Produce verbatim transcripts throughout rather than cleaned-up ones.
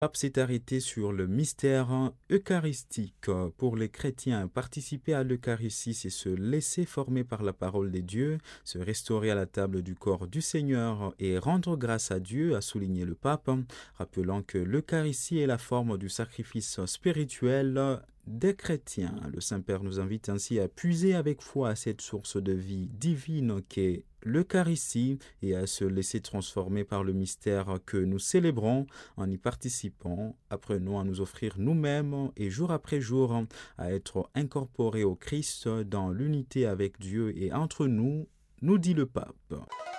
pape s'est arrêté sur le mystère eucharistique. Pour les chrétiens, participer à l'Eucharistie, c'est se laisser former par la parole des dieux, se restaurer à la table du corps du Seigneur et rendre grâce à Dieu, a souligné le pape, rappelant que l'Eucharistie est la forme du sacrifice spirituel des chrétiens. Le Saint-Père nous invite ainsi à puiser avec foi à cette source de vie divine qu'est l'Eucharistie et à se laisser transformer par le mystère que nous célébrons en y participant. Apprenons à nous offrir nous-mêmes et jour après jour à être incorporés au Christ dans l'unité avec Dieu et entre nous, nous dit le pape.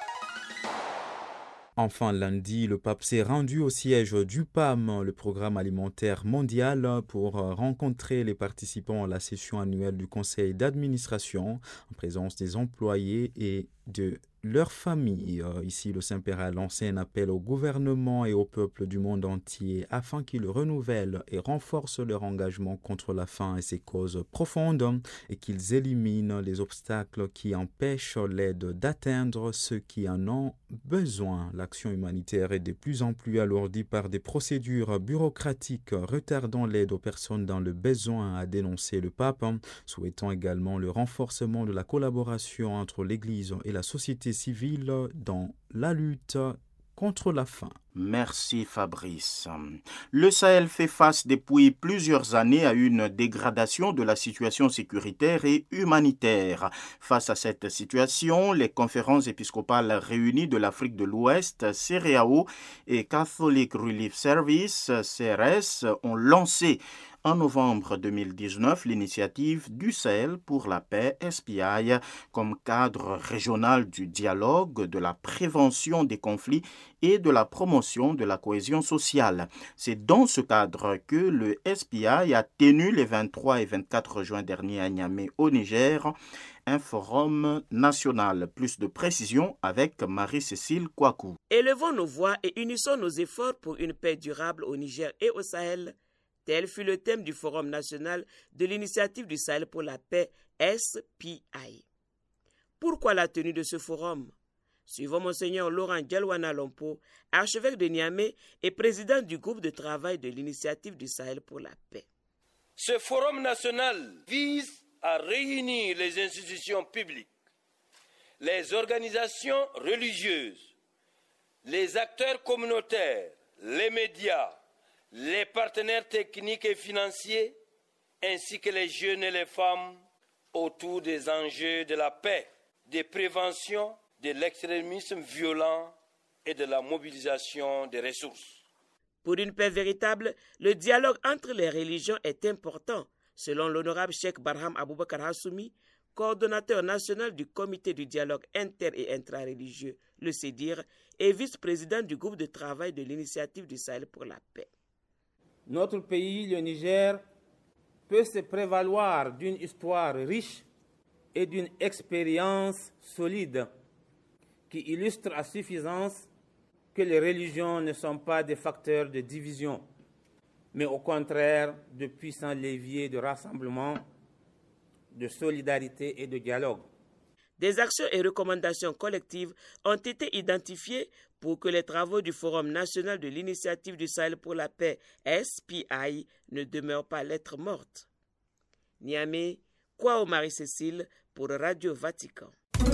Enfin, lundi, le pape s'est rendu au siège du P A M, le programme alimentaire mondial, pour rencontrer les participants à la session annuelle du conseil d'administration en présence des employés et de leurs familles. Ici, le Saint-Père a lancé un appel au gouvernement et au peuple du monde entier afin qu'ils renouvellent et renforcent leur engagement contre la faim et ses causes profondes et qu'ils éliminent les obstacles qui empêchent l'aide d'atteindre ceux qui en ont besoin. L'action humanitaire est de plus en plus alourdie par des procédures bureaucratiques retardant l'aide aux personnes dans le besoin, a dénoncé le pape, souhaitant également le renforcement de la collaboration entre l'Église et la société civile dans la lutte contre la faim. Merci Fabrice. Le Sahel fait face depuis plusieurs années à une dégradation de la situation sécuritaire et humanitaire. Face à cette situation, les conférences épiscopales réunies de l'Afrique de l'Ouest, C R A O et Catholic Relief Service, C R S, ont lancé en novembre deux mille dix-neuf l'initiative du Sahel pour la paix, S P I, comme cadre régional du dialogue, de la prévention des conflits et de la promotion de la cohésion sociale. C'est dans ce cadre que le S P I a tenu les vingt-trois et vingt-quatre juin dernier à Niamey au Niger un forum national. Plus de précisions avec Marie-Cécile Kouakou. Élevons nos voix et unissons nos efforts pour une paix durable au Niger et au Sahel. Tel fut le thème du Forum national de l'initiative du Sahel pour la paix, S P I. Pourquoi la tenue de ce forum? Suivons Monseigneur Laurent Djelwana Lompo, archevêque de Niamey et président du groupe de travail de l'initiative du Sahel pour la paix. Ce forum national vise à réunir les institutions publiques, les organisations religieuses, les acteurs communautaires, les médias, les partenaires techniques et financiers, ainsi que les jeunes et les femmes, autour des enjeux de la paix, des préventions, de l'extrémisme violent et de la mobilisation des ressources. Pour une paix véritable, le dialogue entre les religions est important, selon l'honorable Cheikh Barham Aboubakar Hassoumi, coordonnateur national du comité du dialogue inter- et intra-religieux, le CEDIR, et vice-président du groupe de travail de l'initiative du Sahel pour la paix. Notre pays, le Niger, peut se prévaloir d'une histoire riche et d'une expérience solide qui illustre à suffisance que les religions ne sont pas des facteurs de division, mais au contraire de puissants leviers de rassemblement, de solidarité et de dialogue. Des actions et recommandations collectives ont été identifiées pour que les travaux du Forum national de l'initiative du Sahel pour la paix, S P I, ne demeurent pas lettre morte. Niamey, Kwao Marie-Cécile pour Radio Vatican.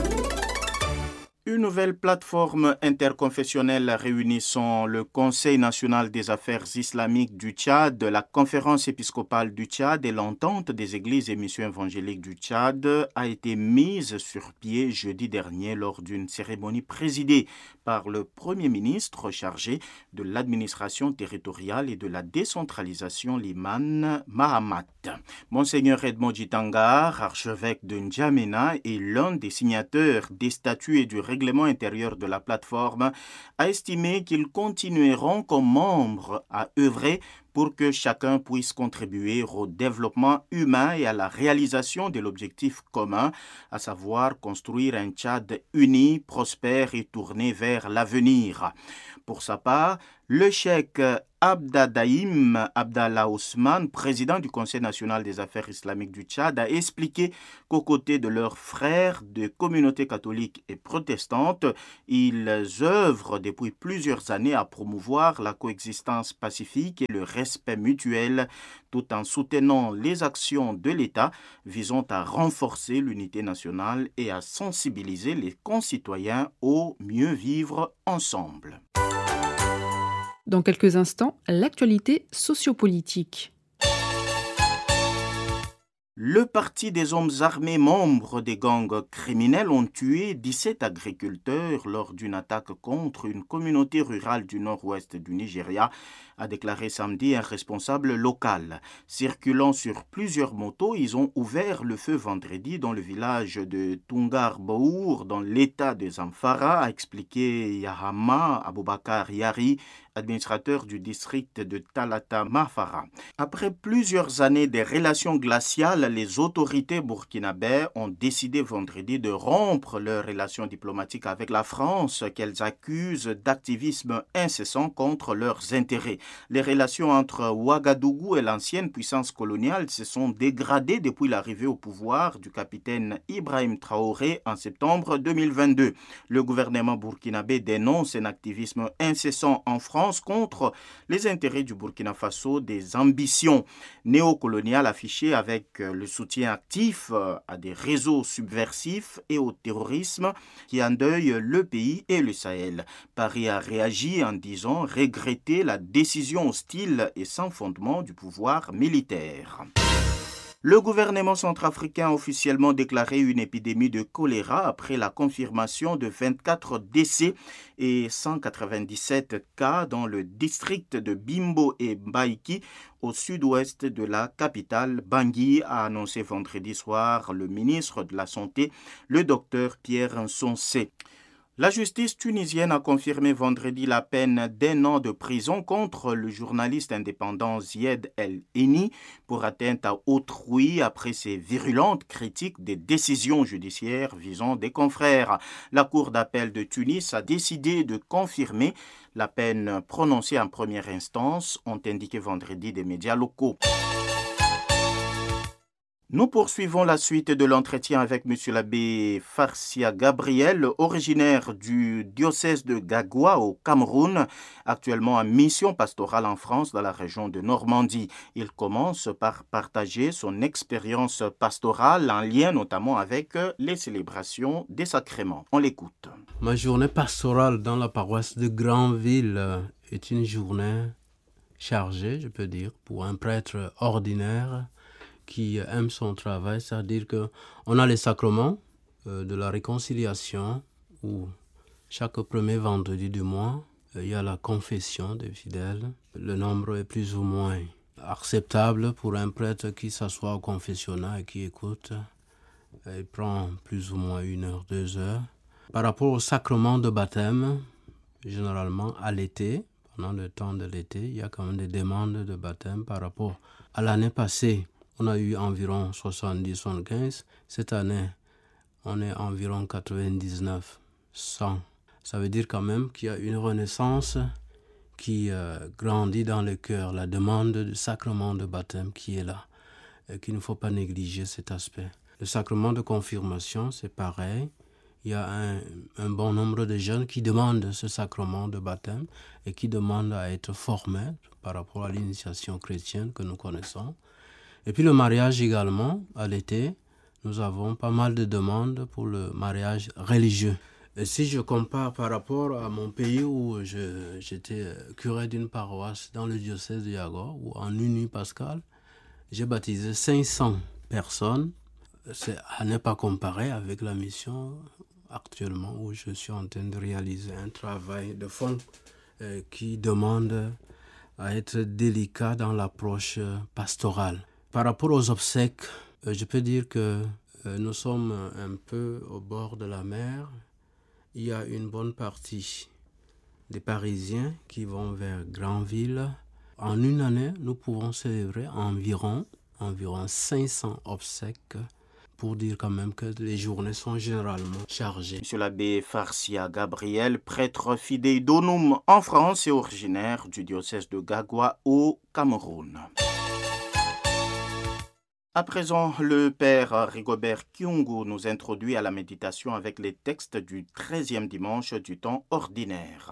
Une nouvelle plateforme interconfessionnelle réunissant le Conseil national des affaires islamiques du Tchad, la Conférence épiscopale du Tchad et l'Entente des églises et missions évangéliques du Tchad a été mise sur pied jeudi dernier lors d'une cérémonie présidée par le Premier ministre chargé de l'administration territoriale et de la décentralisation, Liman Mahamat. Monseigneur Edmond Djitangar, archevêque de N'Djamena et l'un des signataires des statuts et du règlement intérieur de la plateforme, a estimé qu'ils continueront comme membres à œuvrer pour que chacun puisse contribuer au développement humain et à la réalisation de l'objectif commun, à savoir construire un Tchad uni, prospère et tourné vers l'avenir. Pour sa part, Le cheikh Abdadaïm Abdallah Ousmane, président du Conseil national des affaires islamiques du Tchad, a expliqué qu'aux côtés de leurs frères de communautés catholiques et protestantes, ils œuvrent depuis plusieurs années à promouvoir la coexistence pacifique et le respect mutuel, tout en soutenant les actions de l'État visant à renforcer l'unité nationale et à sensibiliser les concitoyens au mieux vivre ensemble. Dans quelques instants, l'actualité sociopolitique. Le parti des hommes armés membres des gangs criminels ont tué dix-sept agriculteurs lors d'une attaque contre une communauté rurale du nord-ouest du Nigeria, a déclaré samedi un responsable local. Circulant sur plusieurs motos, ils ont ouvert le feu vendredi dans le village de Tungar Bour, dans l'état de Zamfara, a expliqué Yahama Aboubakar Yari, administrateur du district de Talata Mafara. Après plusieurs années de relations glaciales, les autorités burkinabées ont décidé vendredi de rompre leurs relations diplomatiques avec la France, qu'elles accusent d'activisme incessant contre leurs intérêts. Les relations entre Ouagadougou et l'ancienne puissance coloniale se sont dégradées depuis l'arrivée au pouvoir du capitaine Ibrahim Traoré en septembre deux mille vingt-deux. Le gouvernement burkinabé dénonce un activisme incessant en France contre les intérêts du Burkina Faso, des ambitions néocoloniales affichées avec le soutien actif à des réseaux subversifs et au terrorisme qui endeuillent le pays et le Sahel. Paris a réagi en disant regretter la décision hostile et sans fondement du pouvoir militaire. Le gouvernement centrafricain a officiellement déclaré une épidémie de choléra après la confirmation de vingt-quatre décès et cent quatre-vingt-dix-sept cas dans le district de Bimbo et Mbaïki au sud-ouest de la capitale. Bangui, a annoncé vendredi soir le ministre de la Santé, le docteur Pierre Nsonsé. La justice tunisienne a confirmé vendredi la peine d'un an de prison contre le journaliste indépendant Zied El Eni pour atteinte à autrui après ses virulentes critiques des décisions judiciaires visant des confrères. La Cour d'appel de Tunis a décidé de confirmer la peine prononcée en première instance, ont indiqué vendredi des médias locaux. Nous poursuivons la suite de l'entretien avec M. l'abbé Farsia Gabriel, originaire du diocèse de Gagua au Cameroun, actuellement en mission pastorale en France dans la région de Normandie. Il commence par partager son expérience pastorale en lien notamment avec les célébrations des sacrements. On l'écoute. Ma journée pastorale dans la paroisse de Granville est une journée chargée, je peux dire, pour un prêtre ordinaire qui aime son travail, c'est-à-dire qu'on a les sacrements euh, de la réconciliation où chaque premier vendredi du mois, euh, il y a la confession des fidèles. Le nombre est plus ou moins acceptable pour un prêtre qui s'assoit au confessionnal et qui écoute. Il prend plus ou moins une heure, deux heures. Par rapport au sacrement de baptême, généralement à l'été, pendant le temps de l'été, il y a quand même des demandes de baptême par rapport à l'année passée. On a eu environ soixante-dix à soixante-quinze. Cette année, on est environ quatre-vingt-dix-neuf, cent. Ça veut dire quand même qu'il y a une renaissance qui euh, grandit dans le cœur, la demande du sacrement de baptême qui est là, et qu'il ne faut pas négliger cet aspect. Le sacrement de confirmation, c'est pareil. Il y a un, un bon nombre de jeunes qui demandent ce sacrement de baptême et qui demandent à être formés par rapport à l'initiation chrétienne que nous connaissons. Et puis le mariage également, à l'été, nous avons pas mal de demandes pour le mariage religieux. Et si je compare par rapport à mon pays où je, j'étais curé d'une paroisse dans le diocèse de Yago, où en une nuit pascale, j'ai baptisé cinq cents personnes. C'est à ne pas comparer avec la mission actuellement où je suis en train de réaliser un travail de fond euh, qui demande à être délicat dans l'approche pastorale. Par rapport aux obsèques, euh, je peux dire que euh, nous sommes un peu au bord de la mer. Il y a une bonne partie des Parisiens qui vont vers Granville. En une année, nous pouvons célébrer environ, environ cinq cents obsèques pour dire quand même que les journées sont généralement chargées. Monsieur l'abbé Farcia Gabriel, prêtre fidei donum en France et originaire du diocèse de Gagua au Cameroun. À présent, le père Rigobert Kyungu nous introduit à la méditation avec les textes du treizième dimanche du temps ordinaire.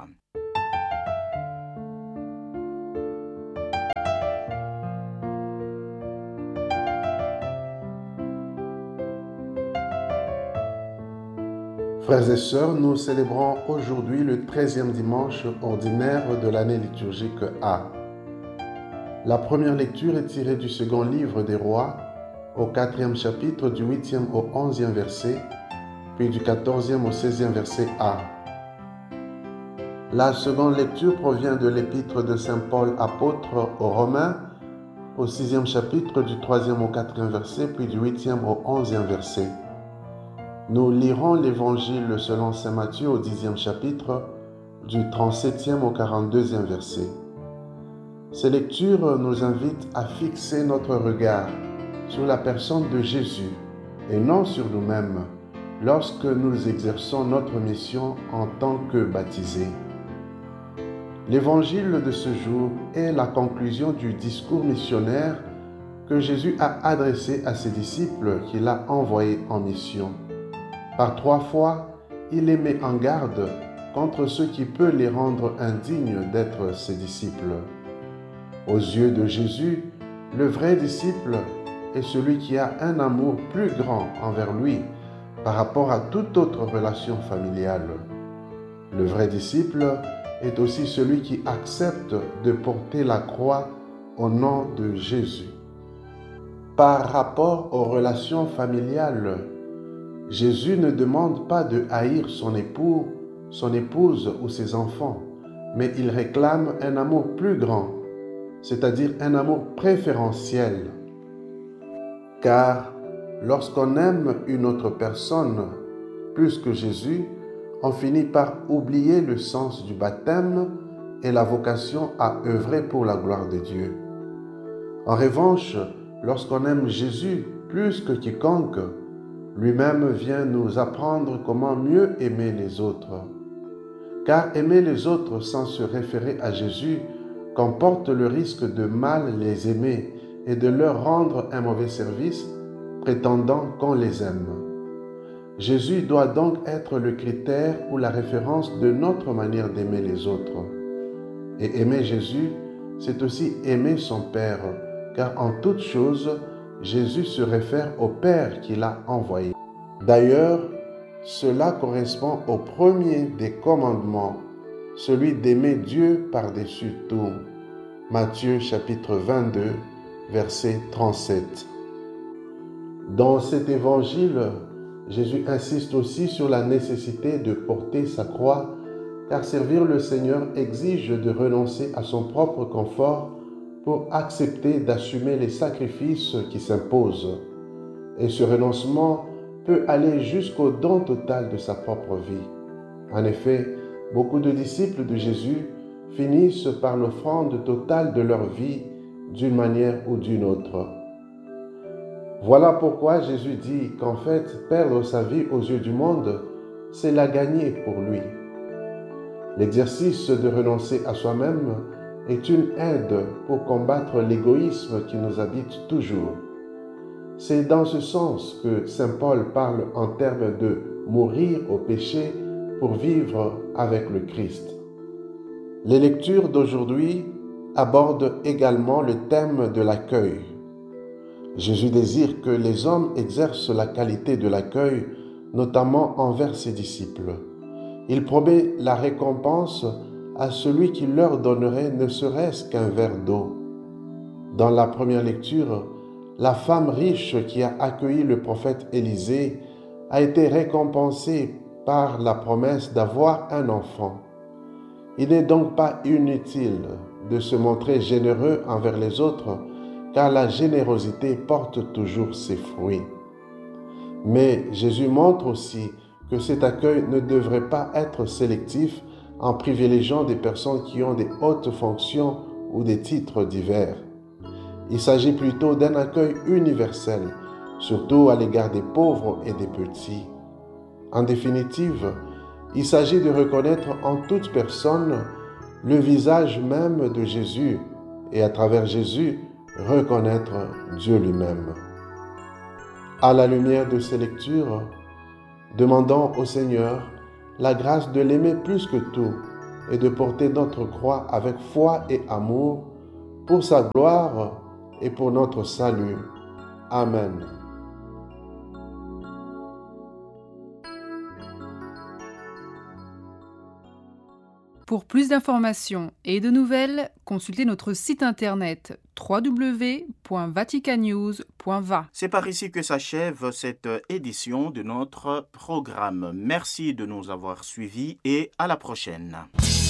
Frères et sœurs, nous célébrons aujourd'hui le treizième dimanche ordinaire de l'année liturgique A. La première lecture est tirée du second livre des Rois, au quatrième chapitre du huitième au onzième verset, puis du quatorzième au seizième verset A. La seconde lecture provient de l'épître de saint Paul apôtre aux Romains, au sixième chapitre du troisième au quatrième verset, puis du huitième au onzième verset. Nous lirons l'évangile selon saint Matthieu au dixième chapitre, du trente-septième au quarante-deuxième verset. Ces lectures nous invitent à fixer notre regard sur la personne de Jésus et non sur nous-mêmes lorsque nous exerçons notre mission en tant que baptisés. L'évangile de ce jour est la conclusion du discours missionnaire que Jésus a adressé à ses disciples qu'il a envoyés en mission. Par trois fois, il les met en garde contre ce qui peut les rendre indignes d'être ses disciples. Aux yeux de Jésus, le vrai disciple est celui qui a un amour plus grand envers lui par rapport à toute autre relation familiale. Le vrai disciple est aussi celui qui accepte de porter la croix au nom de Jésus. Par rapport aux relations familiales, Jésus ne demande pas de haïr son époux, son épouse ou ses enfants, mais il réclame un amour plus grand, c'est-à-dire un amour préférentiel. Car lorsqu'on aime une autre personne plus que Jésus, on finit par oublier le sens du baptême et la vocation à œuvrer pour la gloire de Dieu. En revanche, lorsqu'on aime Jésus plus que quiconque, lui-même vient nous apprendre comment mieux aimer les autres. Car aimer les autres sans se référer à Jésus comporte le risque de mal les aimer et de leur rendre un mauvais service, prétendant qu'on les aime. Jésus doit donc être le critère ou la référence de notre manière d'aimer les autres. Et aimer Jésus, c'est aussi aimer son Père, car en toute chose, Jésus se réfère au Père qu'il a envoyé. D'ailleurs, cela correspond au premier des commandements, celui d'aimer Dieu par-dessus tout. Matthieu chapitre vingt-deux, verset trente-sept. Dans cet évangile, Jésus insiste aussi sur la nécessité de porter sa croix, car servir le Seigneur exige de renoncer à son propre confort pour accepter d'assumer les sacrifices qui s'imposent. Et ce renoncement peut aller jusqu'au don total de sa propre vie. En effet, beaucoup de disciples de Jésus finissent par l'offrande totale de leur vie d'une manière ou d'une autre. Voilà pourquoi Jésus dit qu'en fait, perdre sa vie aux yeux du monde, c'est la gagner pour lui. L'exercice de renoncer à soi-même est une aide pour combattre l'égoïsme qui nous habite toujours. C'est dans ce sens que saint Paul parle en termes de mourir au péché pour vivre avec le Christ. Les lectures d'aujourd'hui abordent également le thème de l'accueil. Jésus désire que les hommes exercent la qualité de l'accueil, notamment envers ses disciples. Il promet la récompense à celui qui leur donnerait ne serait-ce qu'un verre d'eau. Dans la première lecture, la femme riche qui a accueilli le prophète Élisée a été récompensée par la promesse d'avoir un enfant. Il n'est donc pas inutile de se montrer généreux envers les autres, car la générosité porte toujours ses fruits. Mais Jésus montre aussi que cet accueil ne devrait pas être sélectif en privilégiant des personnes qui ont des hautes fonctions ou des titres divers. Il s'agit plutôt d'un accueil universel surtout à l'égard des pauvres et des petits. En définitive, il s'agit de reconnaître en toute personne le visage même de Jésus et à travers Jésus, reconnaître Dieu lui-même. À la lumière de ces lectures, demandons au Seigneur la grâce de l'aimer plus que tout et de porter notre croix avec foi et amour pour sa gloire et pour notre salut. Amen. Pour plus d'informations et de nouvelles, consultez notre site internet w w w point vatican news point v a. C'est par ici que s'achève cette édition de notre programme. Merci de nous avoir suivis et à la prochaine.